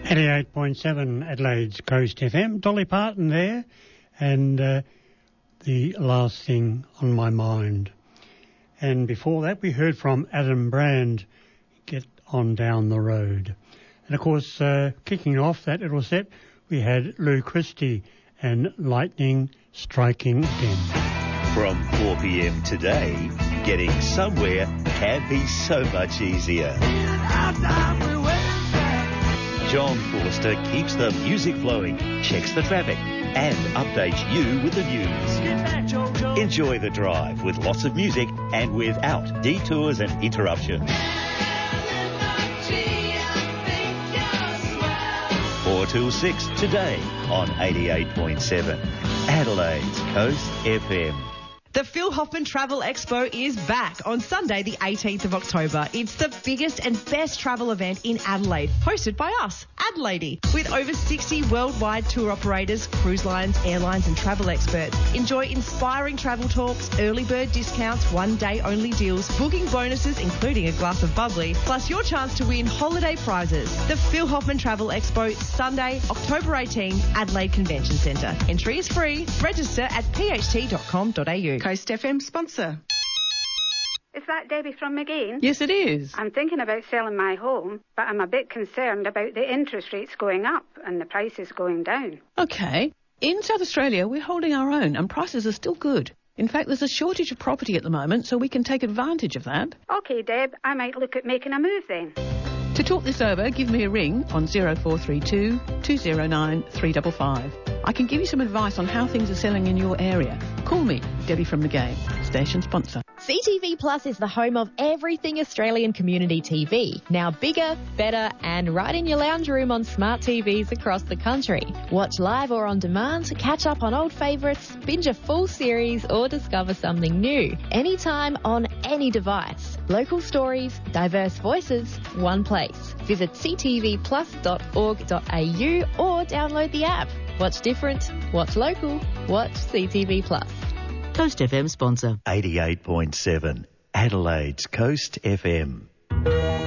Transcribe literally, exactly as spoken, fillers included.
eighty-eight point seven Adelaide's Coast F M. Dolly Parton there, and uh, The Last Thing on My Mind. And before that, we heard from Adam Brand, Get On Down the Road. And of course, uh, kicking off that little set, we had Lou Christie and Lightning Striking Again. From four p.m. today, getting somewhere can be so much easier. John Forster keeps the music flowing, checks the traffic, and updates you with the news. Enjoy the drive with lots of music and without detours and interruptions. four till six today on eighty-eight point seven Adelaide's Coast F M. The Phil Hoffmann Travel Expo is back on Sunday the eighteenth of October. It's the biggest and best travel event in Adelaide, hosted by us, Adelaide, with over sixty worldwide tour operators, cruise lines, airlines and travel experts. Enjoy inspiring travel talks, early bird discounts, one-day only deals, booking bonuses including a glass of bubbly, plus your chance to win holiday prizes. The Phil Hoffmann Travel Expo, Sunday, October eighteenth, Adelaide Convention Centre. Entry is free. Register at p h t dot com dot a u. Coast F M sponsor. Is that Debbie from McGean? Yes, it is. I'm thinking about selling my home, but I'm a bit concerned about the interest rates going up and the prices going down. Okay. In South Australia, we're holding our own and prices are still good. In fact, there's a shortage of property at the moment, so we can take advantage of that. OK, Deb, I might look at making a move then. To talk this over, give me a ring on zero four three two, two zero nine, three five five. I can give you some advice on how things are selling in your area. Call me, Debbie from the Game, station sponsor. C T V Plus is the home of everything Australian community T V. Now bigger, better and right in your lounge room on smart T Vs across the country. Watch live or on demand, catch up on old favourites, binge a full series or discover something new. Anytime on any device. Local stories, diverse voices, one place. Visit c t v plus dot org dot a u or download the app. Watch different, watch local, watch C T V Plus. Coast F M sponsor. eighty-eight point seven Adelaide's Coast F M.